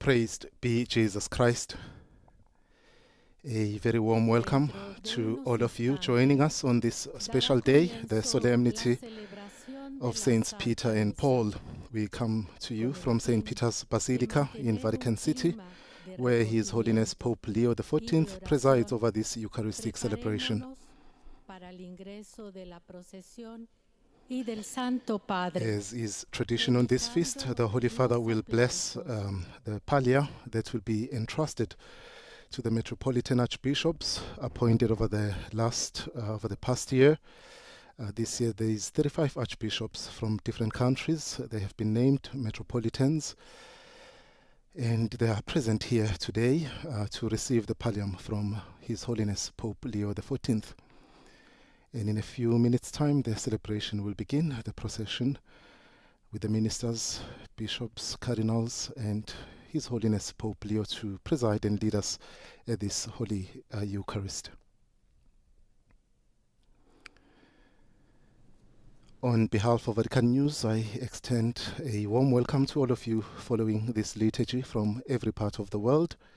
Praised be Jesus Christ. A very warm welcome to all of you joining us on this special day, the solemnity of Saints Peter and Paul. We come to you from St. Peter's Basilica in Vatican City, where His Holiness Pope Leo XIV presides over this Eucharistic celebration. As is tradition on this feast, the Holy Father will bless the pallia that will be entrusted to the Metropolitan Archbishops appointed over the past year. This year there is 35 archbishops from different countries. They have been named Metropolitans, and they are present here today to receive the pallium from His Holiness Pope Leo XIV. And in a few minutes' time, the celebration will begin, the procession, with the ministers, bishops, cardinals, and His Holiness Pope Leo to preside and lead us at this Holy Eucharist. On behalf of Vatican News, I extend a warm welcome to all of you following this liturgy from every part of the world.